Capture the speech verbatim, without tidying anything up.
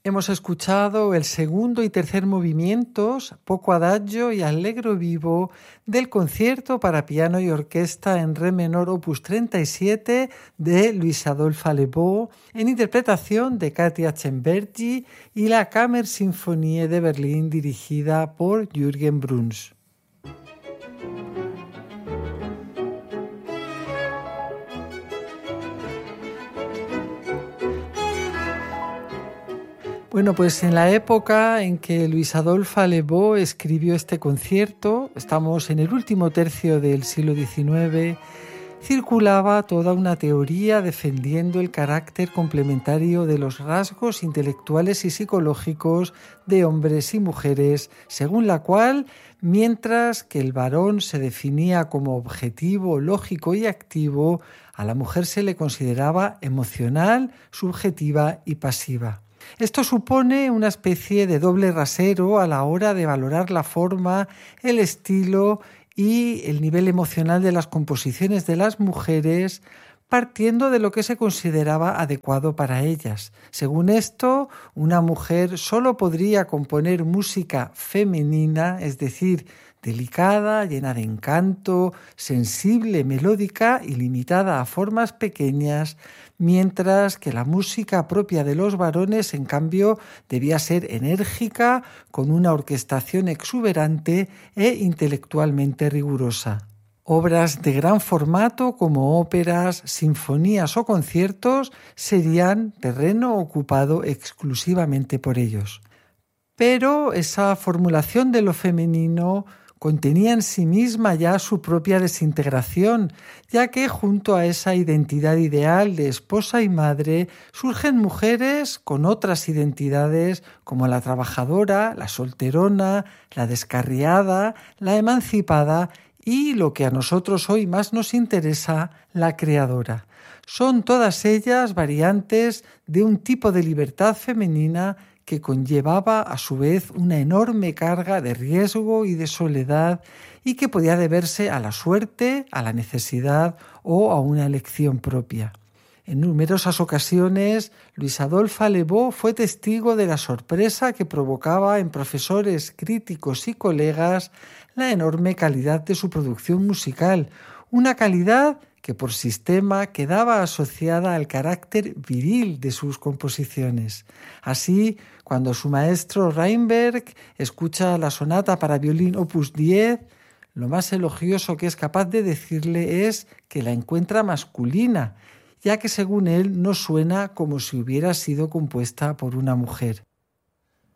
Hemos escuchado el segundo y tercer movimientos, poco adagio y allegro vivo, del concierto para piano y orquesta en re menor opus treinta y siete de Luis Adolphe Allebaut, en interpretación de Katia Cembergi y la Kammersinfonie de Berlín dirigida por Jürgen Bruns. Bueno, pues en la época en que Luis Adolphe Allebaut escribió este concierto, estamos en el último tercio del siglo diecinueve, circulaba toda una teoría defendiendo el carácter complementario de los rasgos intelectuales y psicológicos de hombres y mujeres, según la cual, mientras que el varón se definía como objetivo, lógico y activo, a la mujer se le consideraba emocional, subjetiva y pasiva. Esto supone una especie de doble rasero a la hora de valorar la forma, el estilo y el nivel emocional de las composiciones de las mujeres, partiendo de lo que se consideraba adecuado para ellas. Según esto, una mujer solo podría componer música femenina, es decir, delicada, llena de encanto, sensible, melódica y limitada a formas pequeñas, mientras que la música propia de los varones, en cambio, debía ser enérgica, con una orquestación exuberante e intelectualmente rigurosa. Obras de gran formato como óperas, sinfonías o conciertos serían terreno ocupado exclusivamente por ellos. Pero esa formulación de lo femenino contenía en sí misma ya su propia desintegración, ya que junto a esa identidad ideal de esposa y madre surgen mujeres con otras identidades como la trabajadora, la solterona, la descarriada, la emancipada y, lo que a nosotros hoy más nos interesa, la creadora. Son todas ellas variantes de un tipo de libertad femenina que conllevaba a su vez una enorme carga de riesgo y de soledad y que podía deberse a la suerte, a la necesidad o a una elección propia. En numerosas ocasiones, Luis Adolphe Allebaut fue testigo de la sorpresa que provocaba en profesores, críticos y colegas la enorme calidad de su producción musical, una calidad que por sistema quedaba asociada al carácter viril de sus composiciones. Así, cuando su maestro Reinberg escucha la sonata para violín opus diez, lo más elogioso que es capaz de decirle es que la encuentra masculina, ya que según él no suena como si hubiera sido compuesta por una mujer.